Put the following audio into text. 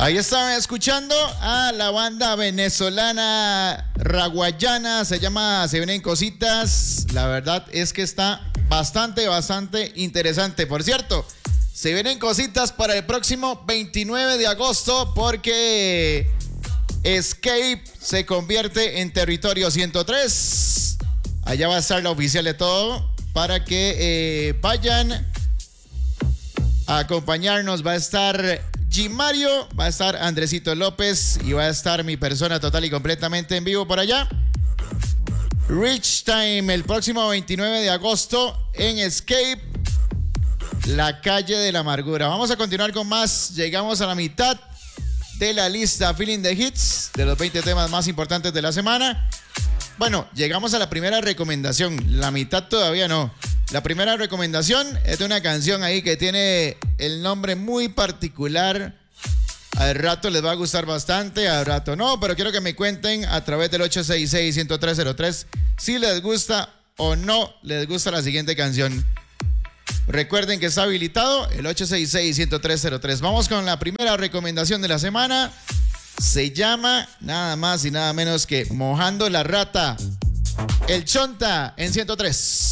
Ahí estaban escuchando a la banda venezolana raguayana, se vienen cositas. La verdad es que está bastante interesante. Por cierto, se vienen cositas para el próximo 29 de agosto porque Escape se convierte en territorio 103. Allá va a estar la oficial de todo para que vayan a acompañarnos. Va a estar G. Mario, va a estar Andresito López y va a estar mi persona total y completamente en vivo por allá. Rich Time el próximo 29 de agosto en Escape, la calle de la amargura. Vamos a continuar con más. Llegamos a la mitad de la lista Feeling the Hits, de los 20 temas más importantes de la semana. Bueno, llegamos a la primera recomendación. La mitad todavía no. La primera recomendación es de una canción ahí que tiene el nombre muy particular. Al rato les va a gustar bastante, al rato no, pero quiero que me cuenten a través del 866-10303 si les gusta o no les gusta la siguiente canción. Recuerden que está habilitado el 866-10303. Vamos con la primera recomendación de la semana. Se llama nada más y nada menos que Mojando la Rata. El Chonta en 103.